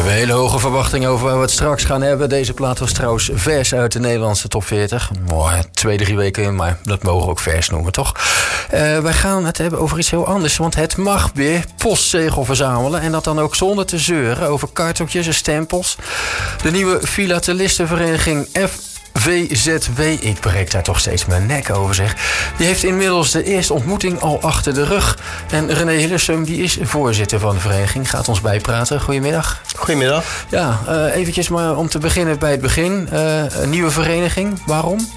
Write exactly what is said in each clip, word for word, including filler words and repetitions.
hebben hele hoge verwachtingen over waar we het straks gaan hebben. Deze plaat was trouwens vers uit de Nederlandse top veertig. Mooi, twee, drie weken in, maar dat mogen we ook vers noemen, toch? Uh, wij gaan het hebben over iets heel anders, want het mag weer postzegel verzamelen. En dat dan ook zonder te zeuren over karteltjes en stempels. De nieuwe filatelistenvereniging F V Z W, ik breek daar toch steeds mijn nek over, zeg. Die heeft inmiddels de eerste ontmoeting al achter de rug. En René Hillersum, die is voorzitter van de vereniging, gaat ons bijpraten. Goedemiddag. Goedemiddag. Ja, uh, eventjes maar om te beginnen bij het begin. Uh, een nieuwe vereniging, waarom?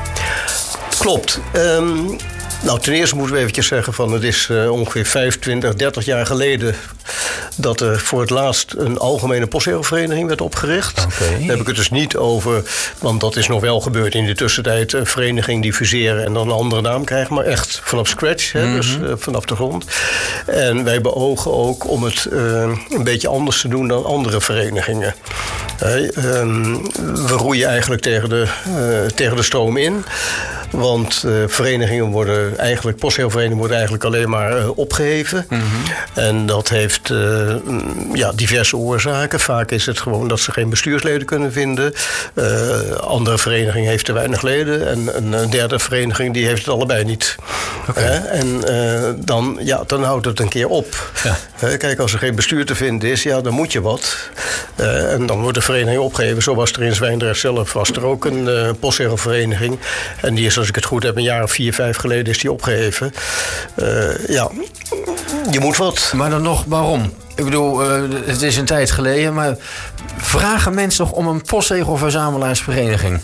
Klopt. Um... Nou, ten eerste moeten we eventjes zeggen van het is uh, ongeveer vijfentwintig, dertig jaar geleden dat er voor het laatst een algemene postzegelvereniging werd opgericht. Okay. Daar heb ik het dus niet over, want dat is nog wel gebeurd in de tussentijd. Een vereniging die fuseren en dan een andere naam krijgen, maar echt vanaf scratch, hè, mm-hmm. dus uh, vanaf de grond. En wij beogen ook om het uh, een beetje anders te doen dan andere verenigingen. Hey, um, we roeien eigenlijk tegen de, uh, tegen de stroom in. Want uh, verenigingen worden eigenlijk, postzegelverenigingen worden eigenlijk alleen maar uh, opgeheven. Mm-hmm. En dat heeft uh, ja, diverse oorzaken. Vaak is het gewoon dat ze geen bestuursleden kunnen vinden. Uh, andere vereniging heeft te weinig leden. En een derde vereniging die heeft het allebei niet. Okay. Uh, en uh, dan, ja, dan houdt het een keer op. Ja. Uh, kijk, als er geen bestuur te vinden is, ja, dan moet je wat. Uh, en dan wordt de vereniging opgeheven. Zo was er in Zwijndrecht zelf was er ook een uh, postzegelvereniging. En die is, als ik het goed heb, een jaar of vier, vijf geleden is die opgeheven. Uh, ja, je moet wat. Maar dan nog, waarom? Ik bedoel, uh, het is een tijd geleden, maar vragen mensen nog om een postzegelverzamelaarsvereniging?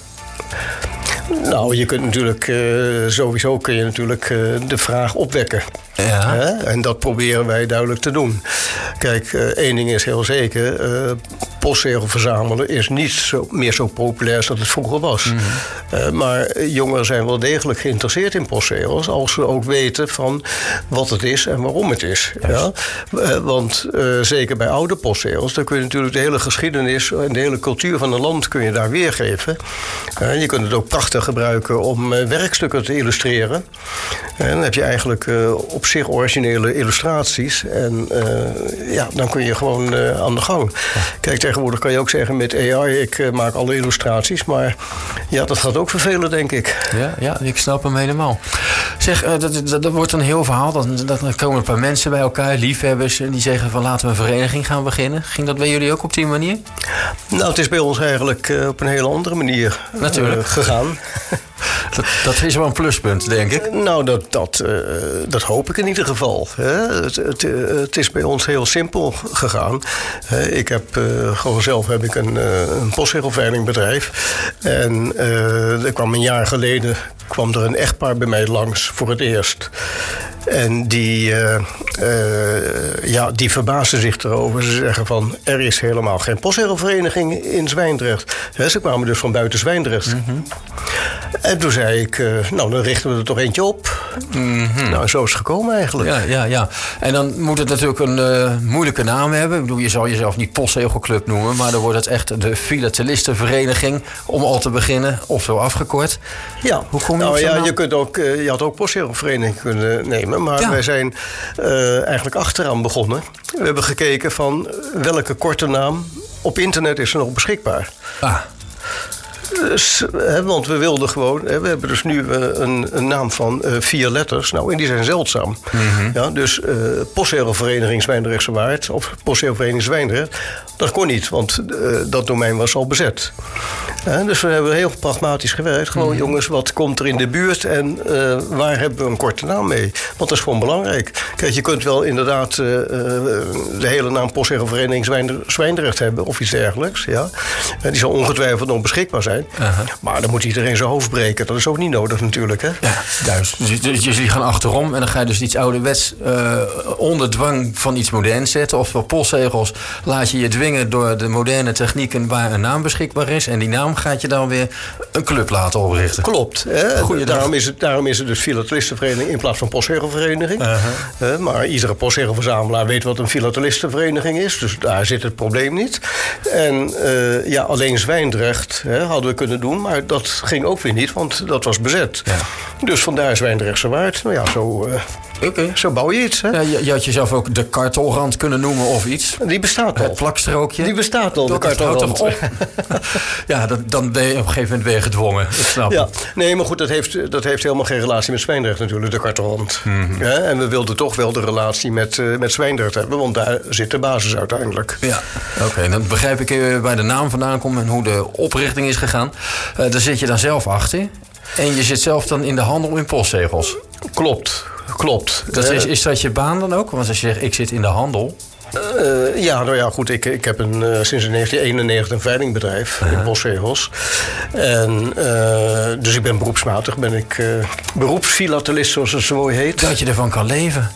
Nou, je kunt natuurlijk, uh, sowieso kun je natuurlijk uh, de vraag opwekken. Ja. Hè? En dat proberen wij duidelijk te doen. Kijk, uh, één ding is heel zeker. Uh, postzegel verzamelen is niet zo, meer zo populair als dat het vroeger was. Mm-hmm. Uh, maar jongeren zijn wel degelijk geïnteresseerd in postzegels, als ze ook weten van wat het is en waarom het is. Ja? Uh, want uh, zeker bij oude postzegels, dan kun je natuurlijk de hele geschiedenis en de hele cultuur van een land kun je daar weergeven. Uh, je kunt het ook prachtig gebruiken om uh, werkstukken te illustreren. En dan heb je eigenlijk uh, op zich originele illustraties. En uh, ja, dan kun je gewoon uh, aan de gang. Kijk, tegenwoordig kan je ook zeggen met A I, ik uh, maak alle illustraties. Maar ja, dat gaat ook vervelen, denk ik. Ja, ja, ik snap hem helemaal. Zeg, uh, dat, dat, dat wordt een heel verhaal. Dat, dat, er komen een paar mensen bij elkaar, liefhebbers, die zeggen van laten we een vereniging gaan beginnen. Ging dat bij jullie ook op die manier? Nou, het is bij ons eigenlijk uh, op een hele andere manier Natuurlijk. Uh, gegaan. Dat, dat is wel een pluspunt, denk ik. Nou, dat, dat, uh, dat hoop ik in ieder geval. Hè. Het, het, het is bij ons heel simpel gegaan. Ik heb uh, gewoon zelf heb ik een, uh, een postzegelveilingbedrijf. En uh, er kwam een jaar geleden kwam er een echtpaar bij mij langs voor het eerst. En die, uh, uh, ja, die verbaasden zich erover. Ze zeggen van, er is helemaal geen postzegelvereniging in Zwijndrecht. He, ze kwamen dus van buiten Zwijndrecht. Mm-hmm. En toen zei ik, uh, nou, dan richten we er toch eentje op. Mm-hmm. Nou, zo is het gekomen eigenlijk. Ja, ja, ja. En dan moet het natuurlijk een uh, moeilijke naam hebben. Ik bedoel, je zal jezelf niet postzegelclub noemen, maar dan wordt het echt de filatelistenvereniging, om al te beginnen, of zo afgekort. Ja, hoe kom je nou op zo'n ja, naam? je, kunt ook, uh, je had ook postzegelvereniging kunnen nemen, maar ja. wij zijn uh, eigenlijk achteraan begonnen. We hebben gekeken van welke korte naam op internet is er nog beschikbaar. Ah. Dus, hè, want we wilden gewoon, hè, we hebben dus nu uh, een, een naam van uh, vier letters. Nou, en die zijn zeldzaam. Mm-hmm. Ja, dus uh, postzegelvereniging Zwijndrechtse Waard of postzegelvereniging Zwijndrecht, dat kon niet, want uh, dat domein was al bezet. Uh, dus we hebben heel pragmatisch gewerkt. Gewoon, mm-hmm. jongens, wat komt er in de buurt en uh, waar hebben we een korte naam mee? Want dat is gewoon belangrijk. Kijk, je kunt wel inderdaad uh, de hele naam postzegelvereniging Zwijndrecht hebben of iets dergelijks. Ja. Uh, die zal ongetwijfeld nog beschikbaar zijn. Uh-huh. Maar dan moet iedereen zijn hoofd breken. Dat is ook niet nodig natuurlijk. Hè? Ja, juist. Dus, dus jullie gaan achterom en dan ga je dus iets ouderwets uh, onder dwang van iets moderns zetten. Of voor postzegels laat je je dwingen door de moderne technieken waar een naam beschikbaar is. En die naam gaat je dan weer een club laten oprichten. Klopt. Hè? Daarom, is het, daarom is het dus filatelistenvereniging in plaats van postzegelvereniging. Uh-huh. Uh, maar iedere postzegelverzamelaar weet wat een filatelistenvereniging is. Dus daar zit het probleem niet. En uh, ja, alleen Zwijndrecht hè, hadden we kunnen doen, maar dat ging ook weer niet, want dat was bezet. Ja. Dus vandaar Zwijndrechtse Waard. Nou ja, zo, uh, Oké. Okay. Zo bouw je iets, hè? Ja, je, je had jezelf ook de kartelrand kunnen noemen of iets. Die bestaat al. Het plakstrookje. Die bestaat al, de kartelrand. Ja, dat, dan ben je op een gegeven moment weer gedwongen. Ik snap ja. het. Nee, maar goed, dat heeft, dat heeft helemaal geen relatie met Zwijndrecht natuurlijk, de kartelrand. Mm-hmm. Ja, en we wilden toch wel de relatie met, uh, met Zwijndrecht hebben, want daar zit de basis uiteindelijk. Ja, oké. Okay, dan begrijp ik uh, waar de naam vandaan komt en hoe de oprichting is gegaan. Uh, daar zit je dan zelf achter. En je zit zelf dan in de handel in postzegels. Klopt, klopt. Dat is, is dat je baan dan ook? Want als je zegt, ik zit in de handel. Uh, ja, nou ja, goed. Ik, ik heb een, uh, sinds negentien eenennegentig een veilingbedrijf uh-huh. in postzegels. En uh, dus ik ben beroepsmatig. Ben ik uh, beroepsfilatelist, zoals het zo mooi heet. Dat je ervan kan leven.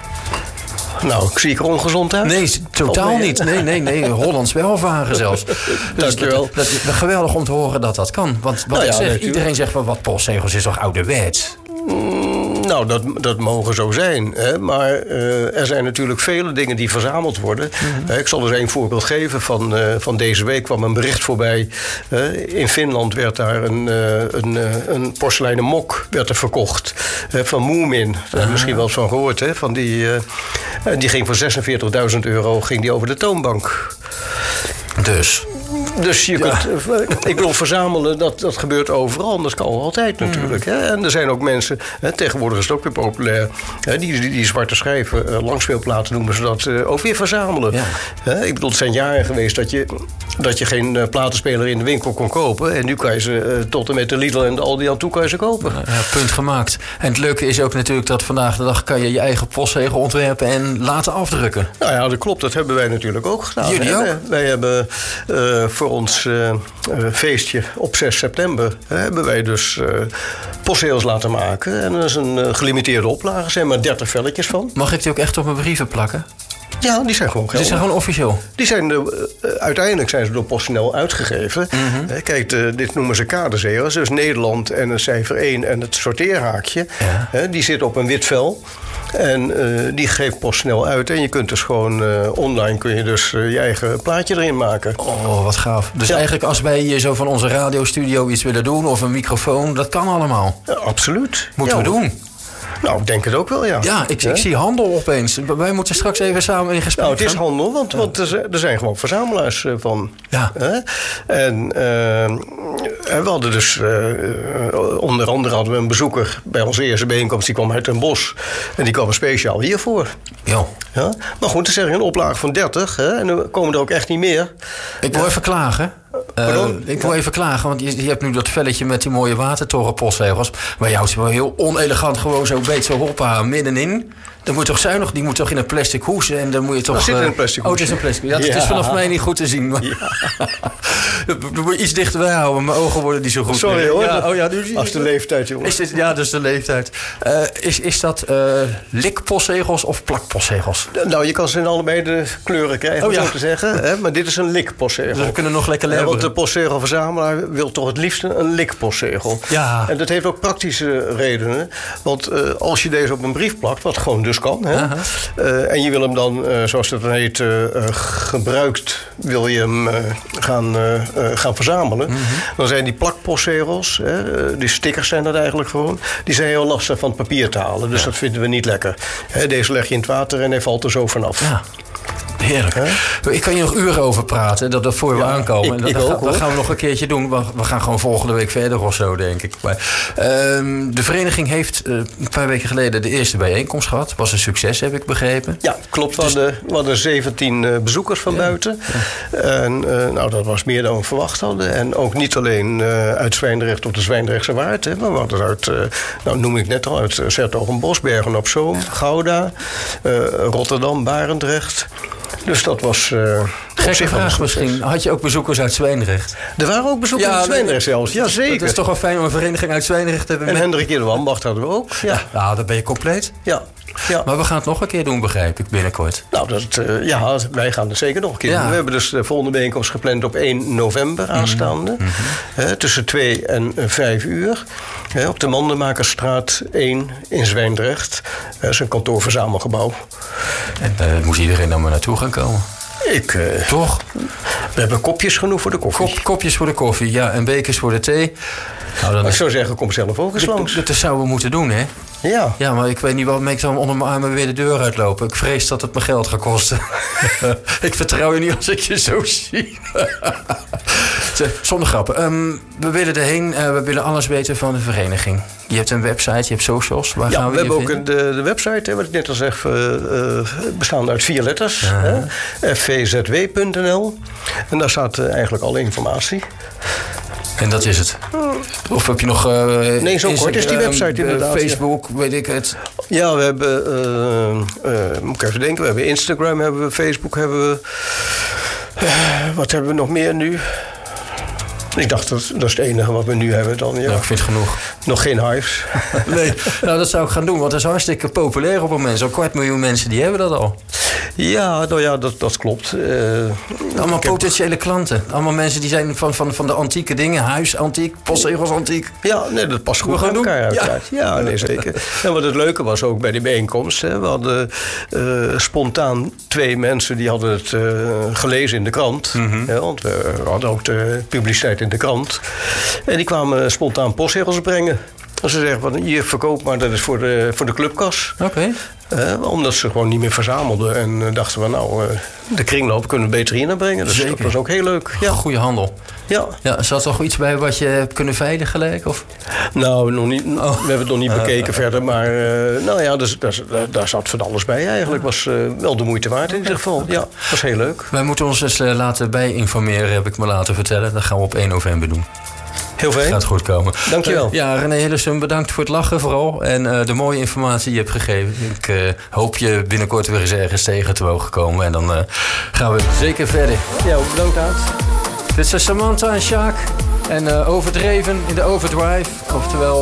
Nou, zie ik er ongezond uit? Nee, totaal oh, nee. niet. Nee, nee, nee. Hollands welvaren zelfs. Dus Dankjewel. Dat, dat, dat, geweldig om te horen dat dat kan. Want wat nou, ik ja, zeg, nee, iedereen zegt wel wat postzegels is toch ouderwets? Mm, nou, dat, dat mogen zo zijn. Hè? Maar uh, er zijn natuurlijk vele dingen die verzameld worden. Mm-hmm. Uh, ik zal eens één voorbeeld geven. Van, uh, van deze week kwam een bericht voorbij. Uh, in Finland werd daar een, uh, een, uh, een porseleinen mok werd er verkocht. Uh, van Moomin. Daar heb je misschien wel eens van gehoord. Hè? Van die, uh, die ging voor zesenveertigduizend euro ging die over de toonbank. Dus... Dus je kunt, ja. ik bedoel, verzamelen, dat, dat gebeurt overal. Dat kan altijd natuurlijk. Hè. En er zijn ook mensen, hè, tegenwoordig is het ook weer populair... Hè, die, die, die zwarte schijven, uh, langspeelplaten noemen ze dat, uh, ook weer verzamelen. Ja. Hè, ik bedoel, het zijn jaren geweest dat je, dat je geen uh, platenspeler in de winkel kon kopen. En nu kan je ze uh, tot en met de Lidl en de Aldi aan toe kan je ze kopen. Ja, punt gemaakt. En het leuke is ook natuurlijk dat vandaag de dag kan je je eigen postzegel ontwerpen en laten afdrukken. Nou ja, dat klopt. Dat hebben wij natuurlijk ook gedaan. Jullie hè. ook? Wij hebben... Uh, voor ons uh, uh, feestje op zes september uh, hebben wij dus uh, postzegels laten maken. En dat is een uh, gelimiteerde oplage. Er zijn maar dertig velletjes van. Mag ik die ook echt op mijn brieven plakken? Ja, die zijn gewoon geldig. Die zijn gewoon officieel? Die zijn de, uh, uiteindelijk zijn ze door PostNL uitgegeven. Mm-hmm. Uh, kijk, de, dit noemen ze kadenzegels. Dus Nederland en het cijfer één en het sorteerhaakje. Ja. Uh, die zit op een wit vel. En uh, die geeft PostNL uit. En je kunt dus gewoon uh, online kun je dus uh, je eigen plaatje erin maken. Oh, wat gaaf. Dus ja. eigenlijk als wij hier zo van onze radiostudio iets willen doen... of een microfoon, dat kan allemaal. Ja, absoluut. Moeten ja, we doen. Nou, ik denk het ook wel, ja. Ja, ik, ik zie handel opeens. Wij moeten straks even samen in gesprek Nou, het is gaan. handel, want, ja. want er zijn gewoon verzamelaars van. Ja. Hè? En uh, we hadden dus... Uh, onder andere hadden we een bezoeker bij onze eerste bijeenkomst. Die kwam uit Den Bosch. En die kwam er speciaal hiervoor. Ja. Ja? Maar goed, dan zeg je een oplage van dertig. Hè? En dan komen er ook echt niet meer. Ik wil ja. even klagen. Uh, ik wil ja. even klagen, want je, je hebt nu dat velletje met die mooie watertorenpostzegels. Maar jou is wel heel onelegant gewoon zo beet zo hoppa middenin. Dan moet je toch zuinig, die moet toch in een plastic hoes en dan moet je toch. Dat zit in een plastic hoes. Oh, het is een plastic. Ja, het ja. is vanaf mij niet goed te zien. Maar ja. Dan moet je iets dichterbij houden. Mijn ogen worden niet zo goed. Sorry hoor. Ja, oh ja, nu Als de leeftijd, jongen. Is dit, ja, dat is de leeftijd. Uh, is, is dat uh, likpostzegels of plakpostzegels? Nou, je kan ze in allebei de kleuren krijgen, om oh, ja. zo te zeggen. Hè? Maar dit is een likpostzegel. Dus we kunnen nog lekker leveren. Ja, want de postzegelverzamelaar wil toch het liefst een likpostzegel. Ja. En dat heeft ook praktische redenen. Want uh, als je deze op een brief plakt, wat gewoon dus kan... Hè? Uh, en je wil hem dan, uh, zoals dat dan heet, uh, uh, gebruikt... wil je hem uh, gaan, uh, uh, gaan verzamelen. Mm-hmm. Dan zijn die plakpostzegels, uh, die stickers zijn dat eigenlijk gewoon... die zijn heel lastig van het papier te halen. Dus ja. dat vinden we niet lekker. Hè, deze leg je in het water en hij valt er zo vanaf. Ja. Heerlijk. He? Ik kan hier nog uren over praten, dat, dat voor we ja, aankomen. Ik, dat, ik dat, ook, dat hoor. gaan we nog een keertje doen. We, we gaan gewoon volgende week verder of zo, denk ik. Maar, uh, de vereniging heeft uh, een paar weken geleden de eerste bijeenkomst gehad. Het was een succes, heb ik begrepen. Ja, klopt. We hadden, we hadden zeventien uh, bezoekers van ja. buiten. Ja. En uh, nou, dat was meer dan we verwacht hadden. En ook niet alleen uh, uit Zwijndrecht op de Zwijndrechtse Waard. Hè, maar we hadden uit, uh, nou noem ik net al, uit uh, 's-Hertogenbosch, Bergen op Zoom, Gouda, uh, Rotterdam, Barendrecht... Dus dat was... Uh, Gekke vraag misschien. Had je ook bezoekers uit Zwijndrecht? Er waren ook bezoekers ja, uit Zwijndrecht zelfs. Ja, zeker. Het is toch wel fijn om een vereniging uit Zwijndrecht te hebben. En met... Hendrik in de Wambacht hadden we ook. Ja, ja dan ben je compleet. Ja. Ja. Maar we gaan het nog een keer doen, begrijp ik, binnenkort. Nou, dat, uh, ja, wij gaan het zeker nog een keer ja. doen. We hebben dus de volgende bijeenkomst gepland op één november aanstaande. Mm-hmm. Uh, tussen twee en vijf uur. Uh, op de Mandenmakersstraat één in Zwijndrecht. Dat uh, is een kantoorverzamelgebouw. En uh, moet iedereen dan maar naartoe gaan komen? Ik, uh, Toch? We hebben kopjes genoeg voor de koffie. Kop, kopjes voor de koffie, ja. En bekers voor de thee. Nou, dan ik zou zeggen, kom zelf ook eens langs. Dat, dat zouden we moeten doen, hè? Ja. Ja, maar ik weet niet waarom ik dan onder mijn armen weer de deur uitlopen. Ik vrees dat het me geld gaat kosten. Ik vertrouw je niet als ik je zo zie. Zonder grappen. Um, we willen erheen. Uh, we willen alles weten van de vereniging. Je hebt een website, je hebt socials. Waar ja, gaan we, we hebben vinden? ook de, de website, hè, wat ik net al zeg, uh, uh, bestaande uit vier letters. Uh-huh. F V Z W punt N L. En daar staat uh, eigenlijk alle informatie. En dat is het? Of heb je nog... Uh, nee, zo kort is die website uh, inderdaad. Facebook, ja. Weet ik het. Ja, we hebben... Uh, uh, moet ik even denken. We hebben Instagram, hebben we Facebook, hebben we... Uh, wat hebben we nog meer nu? Ik dacht, dat, dat is het enige wat we nu hebben dan. Ja, ja ik vind het genoeg. Nog geen hives. Nee, nou dat zou ik gaan doen, want dat is hartstikke populair op het moment. Zo'n kwart miljoen mensen, die hebben dat al. Ja, nou ja, dat, dat klopt. Uh, Allemaal potentiële heb... klanten. Allemaal mensen die zijn van, van, van de antieke dingen. Huis antiek, postzegels antiek. Ja, nee, dat past goed bij elkaar uiteraard. Ja. ja, nee, zeker. En wat het leuke was ook bij die bijeenkomst. Hè, we hadden uh, spontaan twee mensen die hadden het uh, gelezen in de krant. Mm-hmm. Ja, want we hadden ook de publiciteit in de krant. En die kwamen spontaan postzegels brengen. En ze zeggen van, hier verkoop maar, dat is voor de, voor de clubkas. Oké. Okay. Uh, omdat ze gewoon niet meer verzamelden. En uh, dachten we, nou, uh, de kringloop kunnen we beter hier naar brengen. Dus Zeker. Dat was ook heel leuk. Ja. Goeie handel. Ja. Ja. Zat er toch iets bij wat je hebt kunnen veilen gelijk? Of? Nou, nog niet, oh. we hebben het nog niet bekeken uh, verder. Maar uh, nou ja, dus, dus, daar, daar zat van alles bij eigenlijk. Was uh, wel de moeite waard in ieder geval. Ja, was heel leuk. Wij moeten ons eens uh, laten bijinformeren, heb ik me laten vertellen. Dat gaan we op één november doen. Heel fijn. Gaat goed komen. Dankjewel. Uh, ja, René Hillesum, bedankt voor het lachen vooral. En uh, de mooie informatie die je hebt gegeven. Ik uh, hoop je binnenkort weer eens ergens tegen te mogen komen. En dan uh, gaan we zeker verder. Ja, bedankt Aad. Dit zijn Samantha en Sjaak. En uh, overdreven in de overdrive. Oftewel...